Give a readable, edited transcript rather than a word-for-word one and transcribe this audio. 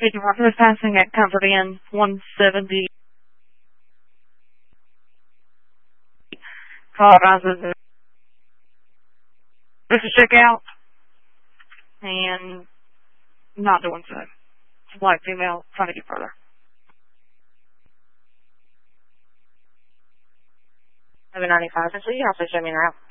51 is passing at Comfort Inn 170. Call rises. This is checkout and not doing so. It's a black female trying to get further. Number 95, so you also show me now.